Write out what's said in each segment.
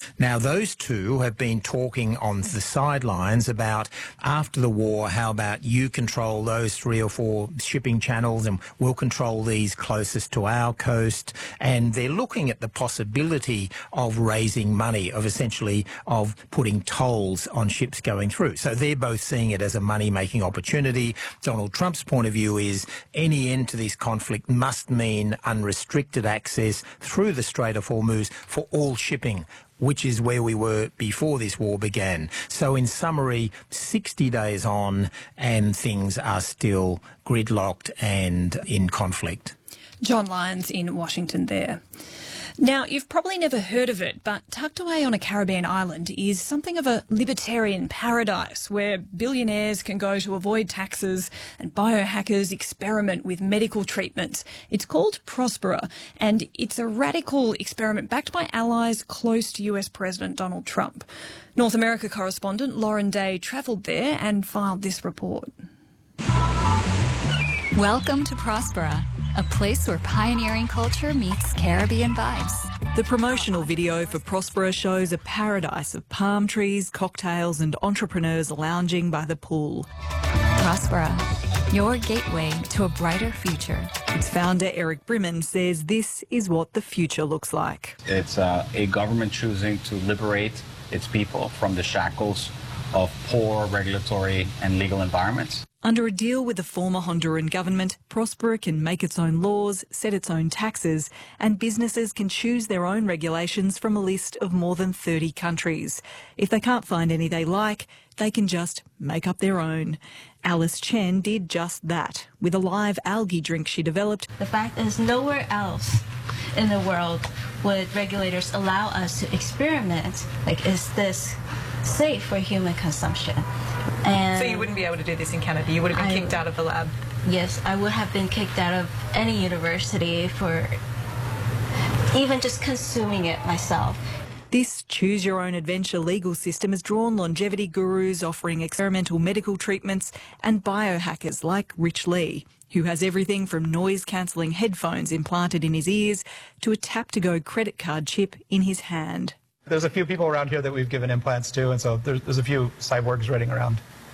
Now, those two have been talking on the sidelines about, after the war, how about you control those 3 or 4 shipping channels and we'll control these closest to our coast. And they're looking at the possibility of raising money, of essentially of putting tolls on ships going through. So they're both seeing it as a money-making opportunity. Donald Trump's point of view is any end to this conflict must mean unrestricted access through the Strait of Hormuz for all shipping, which is where we were before this war began. So in summary, 60 days on and things are still gridlocked and in conflict. John Lyons in Washington there. Now, you've probably never heard of it, but tucked away on a Caribbean island is something of a libertarian paradise where billionaires can go to avoid taxes and biohackers experiment with medical treatments. It's called Prospera, and it's a radical experiment backed by allies close to US President Donald Trump. North America correspondent Lauren Day travelled there and filed this report. Welcome to Prospera, a place where pioneering culture meets Caribbean vibes. The promotional video for Prospera shows a paradise of palm trees, cocktails and entrepreneurs lounging by the pool. Prospera, your gateway to a brighter future. Its founder, Eric Brimman, says this is what the future looks like. It's a government choosing to liberate its people from the shackles of poor regulatory and legal environments. Under a deal with the former Honduran government, Prospera can make its own laws, set its own taxes, and businesses can choose their own regulations from a list of more than 30 countries. If they can't find any they like, they can just make up their own. Alice Chen did just that with a live algae drink she developed. The fact is, nowhere else in the world would regulators allow us to experiment. Like, is this safe for human consumption? And so you wouldn't be able to do this in Canada? You would have been kicked out of the lab? Yes, I would have been kicked out of any university for even just consuming it myself. This choose-your-own-adventure legal system has drawn longevity gurus offering experimental medical treatments and biohackers like Rich Lee, who has everything from noise-cancelling headphones implanted in his ears to a tap-to-go credit card chip in his hand. There's a few people around here that we've given implants to, and so there's a few cyborgs running around.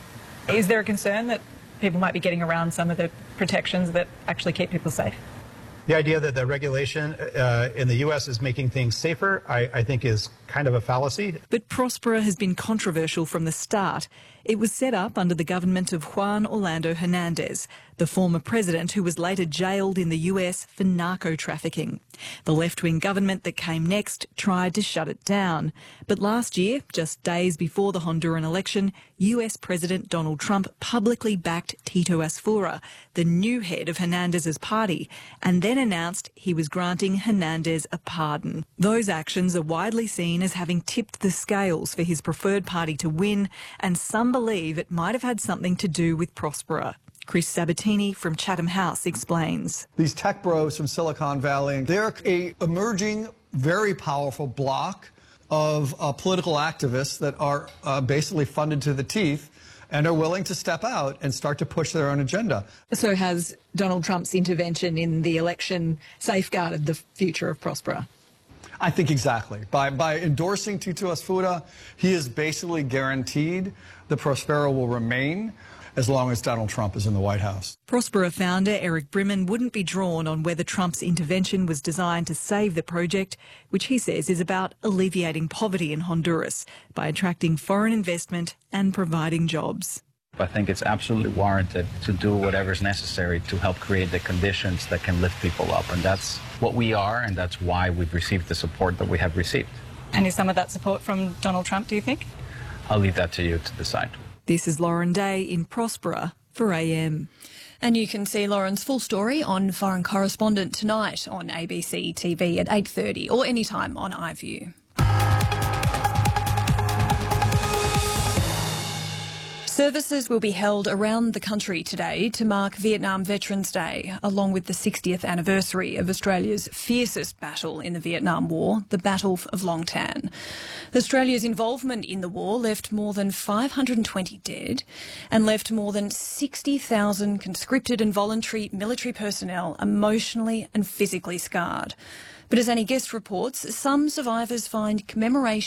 Is there a concern that people might be getting around some of the protections that actually keep people safe? The idea that the regulation in the U.S. is making things safer, I think, is kind of a fallacy. But Prospera has been controversial from the start. It was set up under the government of Juan Orlando Hernandez, the former president who was later jailed in the US for narco trafficking. The left-wing government that came next tried to shut it down. But last year, just days before the Honduran election, US President Donald Trump publicly backed Tito Asfura, the new head of Hernandez's party, and then announced he was granting Hernandez a pardon. Those actions are widely seen as having tipped the scales for his preferred party to win, and some believe it might have had something to do with Prospera. Chris Sabatini from Chatham House explains. These tech bros from Silicon Valley, they're a emerging, very powerful bloc of political activists that are basically funded to the teeth and are willing to step out and start to push their own agenda. So has Donald Trump's intervention in the election safeguarded the future of Prospera? I think exactly. By endorsing Tito Asfura, he is basically guaranteed that Prospera will remain as long as Donald Trump is in the White House. Prospera founder Eric Brimman wouldn't be drawn on whether Trump's intervention was designed to save the project, which he says is about alleviating poverty in Honduras by attracting foreign investment and providing jobs. I think it's absolutely warranted to do whatever's necessary to help create the conditions that can lift people up. And that's what we are, and that's why we've received the support that we have received. And is some of that support from Donald Trump, do you think? I'll leave that to you to decide. This is Lauren Day in Prospera for AM. And you can see Lauren's full story on Foreign Correspondent tonight on ABC TV at 8:30 or anytime on iView. Services will be held around the country today to mark Vietnam Veterans Day, along with the 60th anniversary of Australia's fiercest battle in the Vietnam War, the Battle of Long Tan. Australia's involvement in the war left more than 520 dead and left more than 60,000 conscripted and voluntary military personnel emotionally and physically scarred. But as Annie Guest reports, some survivors find commemoration